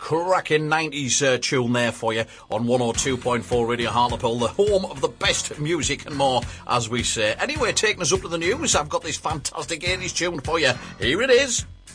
cracking 90s tune there for you on 102.4 Radio Hartlepool, the home of the best music and more, as we say. Anyway, taking us up to the news, I've got this fantastic 80s tune for you. Here it is.